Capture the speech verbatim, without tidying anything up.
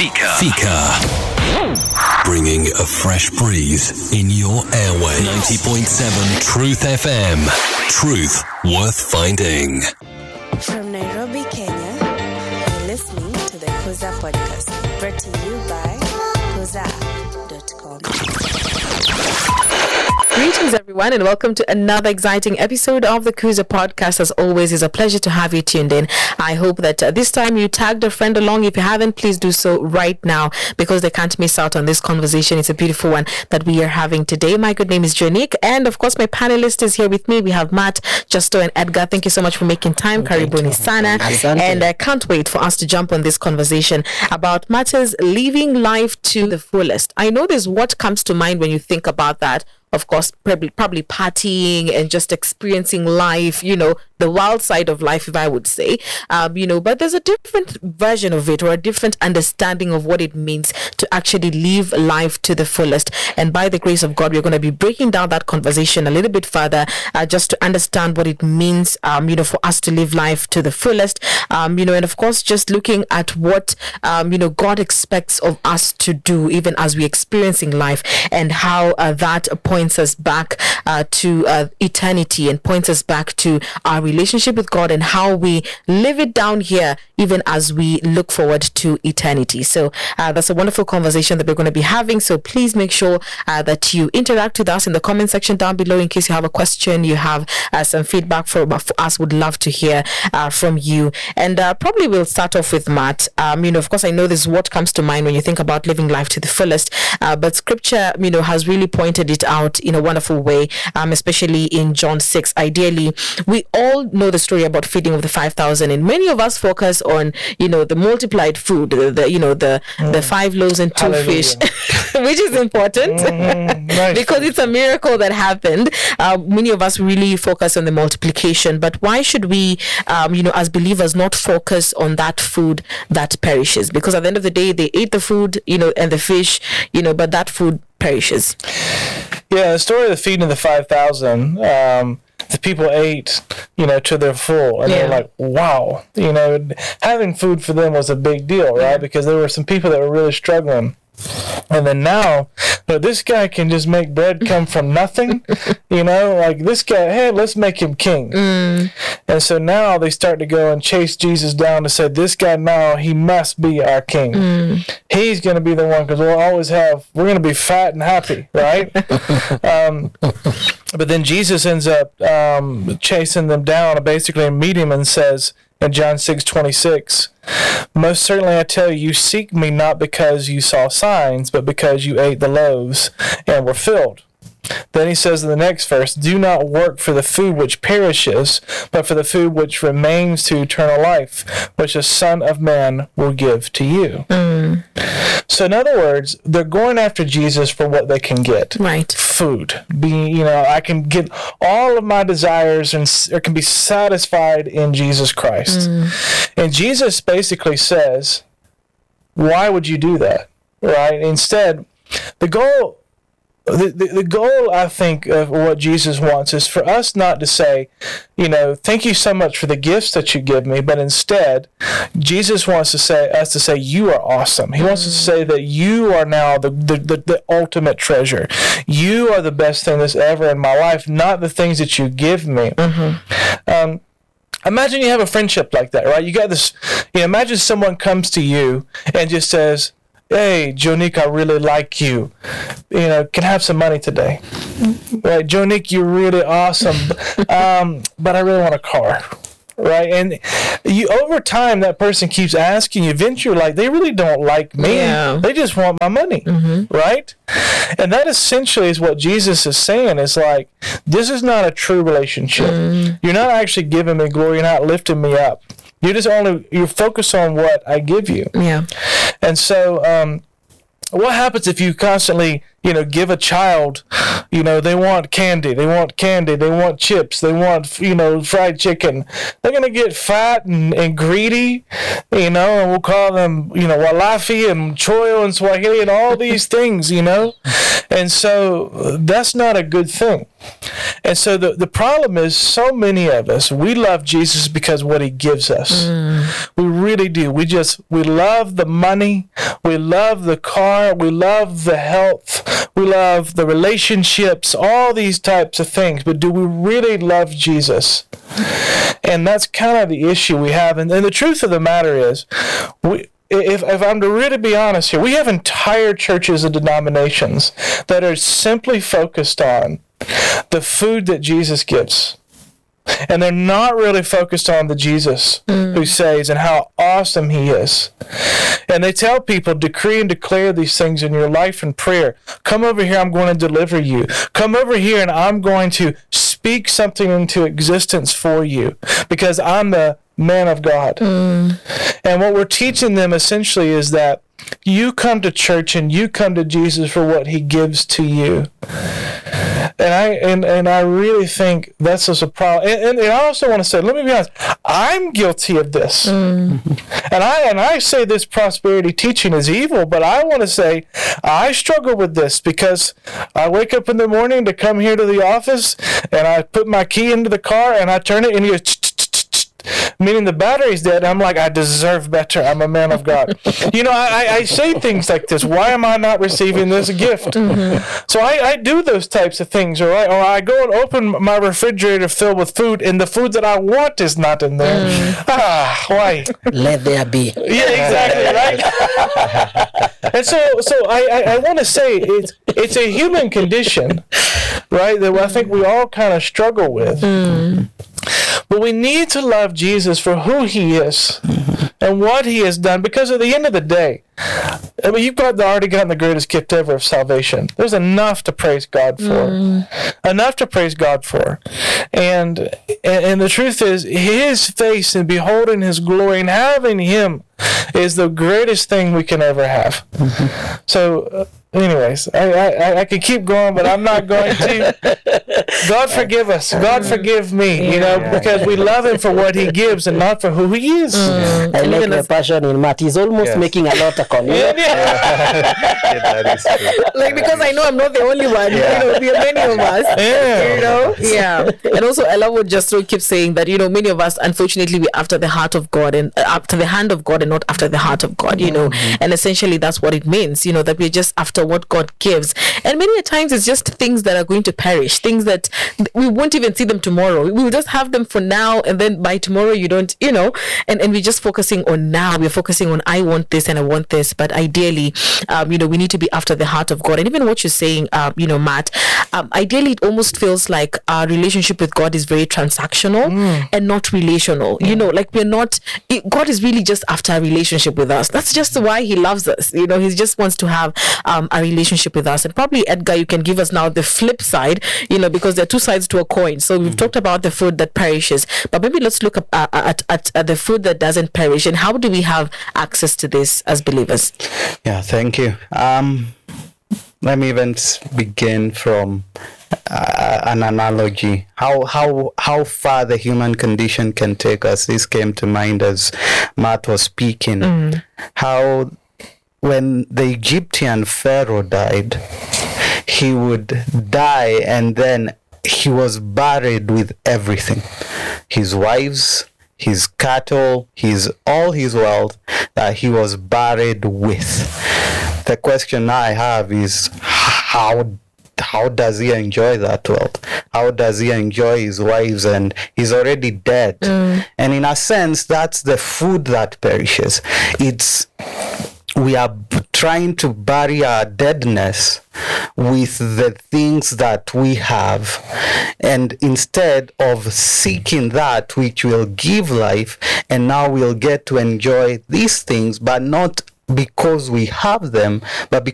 Fika. Fika. Bringing a fresh breeze in your airwaves. ninety point seven Truth F M. Truth worth finding. From Nairobi, Kenya, you're listening to the Kuza Podcast, brought to you by kuza dot com. Greetings, everyone, and welcome to another exciting episode of the Kuza Podcast. As always, it's a pleasure to have you tuned in. I hope that uh, this time you tagged a friend along. If you haven't, please do so right now because they can't miss out on this conversation. It's a beautiful one that we are having today. My good name is Jonique, and of course, my panelist is here with me. We have Matt, Justo, and Edgar. Thank you so much for making time. Karibuni sana. And I can't wait for us to jump on this conversation about matters living life to the fullest. I know there's what comes to mind when you think about that. Of course, probably, probably partying and just experiencing life, you know, the wild side of life, if I would say, um, you know, but there's a different version of it or a different understanding of what it means to actually live life to the fullest. And by the grace of God, we're going to be breaking down that conversation a little bit further uh, just to understand what it means, um, you know, for us to live life to the fullest, um, you know, and of course, just looking at what, um, you know, God expects of us to do, even as we're experiencing life and how uh, that points us back uh, to uh, eternity and points us back to our relationship with God and how we live it down here even as we look forward to eternity. So uh, that's a wonderful conversation that we're going to be having. So please make sure uh, that you interact with us in the comment section down below in case you have a question, you have uh, some feedback for, for us. Would love to hear uh, from you. And uh, probably we'll start off with Matt. Um, you know, of course, I know this is what comes to mind when you think about living life to the fullest, uh, but scripture, you know, has really pointed it out in a wonderful way, um, especially in John six. Ideally, we all know the story about feeding of the five thousand, and many of us focus on, you know, the multiplied food, the, the you know, the mm. the five loaves and two Hallelujah. Fish, which is important mm-hmm. nice. Because it's a miracle that happened. Uh, many of us really focus on the multiplication, but why should we, um, you know, as believers, not focus on that food that perishes? Because at the end of the day, they ate the food, you know, and the fish, you know, but that food perishes. Yeah, the story of the feeding of the five thousand, um, the people ate, you know, to their full. And yeah. they were like, wow. You know, having food for them was a big deal, right? Yeah. Because there were some people that were really struggling. And then now, but this guy can just make bread come from nothing, you know, like this guy, hey, let's make him king. Mm. And so now they start to go and chase Jesus down to say, this guy now, he must be our king. Mm. He's going to be the one because we'll always have, we're going to be fat and happy, right? um, but then Jesus ends up um, chasing them down and basically meet him and says, in John six twenty-six, most certainly I tell you, you seek me not because you saw signs, but because you ate the loaves and were filled. Then he says in the next verse, do not work for the food which perishes, but for the food which remains to eternal life, which the Son of Man will give to you. Mm. So in other words, they're going after Jesus for what they can get. Right. Food. Being, you know, I can get all of my desires and or can be satisfied in Jesus Christ. Mm. And Jesus basically says, why would you do that? Right? Instead, the goal The, the the goal, I think, of what Jesus wants is for us not to say, you know, thank you so much for the gifts that you give me, but instead, Jesus wants to say us to say, you are awesome. He mm. wants us to say that you are now the, the, the, the ultimate treasure. You are the best thing that's ever in my life, not the things that you give me. Mm-hmm. Um, imagine you have a friendship like that, right? You got this, you know, imagine someone comes to you and just says, hey, Jonique, I really like you. You know, can I have some money today? Right, Jonique, you're really awesome. Um, but I really want a car. Right? And you over time, that person keeps asking you. Eventually, like, they really don't like me. Yeah. They just want my money. Mm-hmm. Right? And that essentially is what Jesus is saying. Is like, this is not a true relationship. Mm. You're not actually giving me glory. You're not lifting me up. You're just only, you focus on what I give you. Yeah. And so, um, what happens if you constantly you know, give a child, you know, they want candy, they want candy, they want chips, they want, you know, fried chicken. They're going to get fat and, and greedy, you know, and we'll call them, you know, walafi and choyo and Swahili and all these things, you know. And so that's not a good thing. And so the, the problem is so many of us, we love Jesus because of what he gives us. Mm. We really do. We just, we love the money. We love the car. We love the health. We love the relationships, all these types of things. But do we really love Jesus? And that's kind of the issue we have. And, and the truth of the matter is, we, If, if I'm to really be honest here, we have entire churches and denominations that are simply focused on the food that Jesus gives. And they're not really focused on the Jesus mm. who saves and how awesome he is. And they tell people, decree and declare these things in your life in prayer. Come over here, I'm going to deliver you. Come over here and I'm going to speak something into existence for you because I'm the man of God. Mm. And what we're teaching them essentially is that you come to church and you come to Jesus for what he gives to you. And I and, and I really think that's just a problem. And, and, and I also want to say, let me be honest, I'm guilty of this. Mm. And I and I say this prosperity teaching is evil, but I want to say I struggle with this because I wake up in the morning to come here to the office and I put my key into the car and I turn it and you meaning the battery's dead. I'm like, I deserve better. I'm a man of God. You know, I, I say things like this. Why am I not receiving this gift? Mm-hmm. So I, I do those types of things. Or I, or I go and open my refrigerator filled with food, and the food that I want is not in there. Mm. Ah, why? Let there be. Yeah, exactly, right? And so, so I, I, I want to say it's it's a human condition, right? That I think we all kind of struggle with. Mm. But we need to love Jesus for who he is and what he has done, because at the end of the day, I mean, you've got already gotten the greatest gift ever of salvation. There's enough to praise God for. Mm. Enough to praise God for. And, and and the truth is, his face and beholding his glory and having him is the greatest thing we can ever have. Mm-hmm. So, uh, anyways, I, I I could keep going, but I'm not going to. God forgive us. God forgive me, you know, because we love him for what he gives and not for who he is. Mm. I like the passion in Matt. He's almost yes. making a lot of con. Yeah, yeah. Yeah, that is true. Like, because I know I'm not the only one. Yeah. You know, there are many of us. Yeah. You know? Yeah. And also, I love what Justro keeps saying that, you know, many of us, unfortunately, we're after the heart of God and uh, after the hand of God and not after the heart of God, you know. Mm-hmm. And essentially, that's what it means, you know, that we're just after what God gives. And many a times it's just things that are going to perish, things that we won't even see them tomorrow. We'll just have them for now, and then by tomorrow you don't, you know, and, and we're just focusing on now. We're focusing on I want this and I want this, but ideally, um, you know, we need to be after the heart of God. And even what you're saying, uh, you know, Matt, um, ideally it almost feels like our relationship with God is very transactional mm. and not relational. Mm. You know, like we're not, it, God is really just after a relationship with us. That's just why he loves us. You know, he just wants to have um, a relationship with us. And probably, Edgar, you can give us now the flip side, you know, because there are two sides to a coin. So we've mm-hmm. talked about the food that perishes, but maybe let's look at, uh, at, at, at the food that doesn't perish, and how do we have access to this as believers? Yeah, thank you. Um, let me even begin from uh, an analogy. How how how far the human condition can take us. This came to mind as Matt was speaking. Mm. How when the Egyptian Pharaoh died, he would die and then he was buried with everything. His wives, his cattle, his all his wealth that he was buried with. The question I have is how how does he enjoy that wealth? How does he enjoy his wives? And he's already dead. Mm. And in a sense, that's the food that perishes. It's we are trying to bury our deadness with the things that we have, and instead of seeking that which will give life, and now we'll get to enjoy these things, but not because we have them, but because